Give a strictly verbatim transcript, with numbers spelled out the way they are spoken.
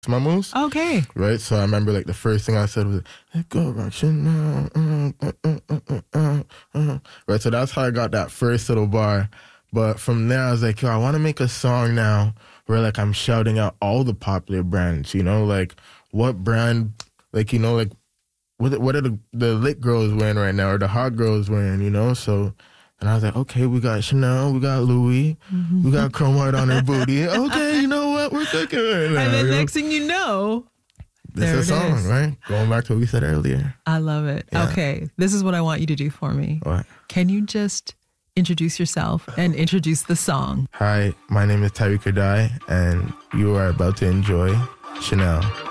Mamos. Okay. Right? So I remember like the first thing I said was, "Let go rock Chanel." Uh, uh, uh, uh, uh, uh, uh. Right? So that's how I got that first little bar. But from there, I was like, yo, I want to make a song now where like I'm shouting out all the popular brands, you know, like what brand, like, you know, like what, what are the, the lit girls wearing right now or the hot girls wearing, you know? So, and I was like, okay, we got Chanel, we got Louis, mm-hmm. we got Chrome White on her booty. Okay, you know what? We're cooking right now. And then you next know? thing you know, this is a song, is. right? Going back to what we said earlier. I love it. Yeah. Okay, this is what I want you to do for me. What? Can you just introduce yourself and introduce the song? Hi, my name is Tyreek Adai, and you are about to enjoy Chanel.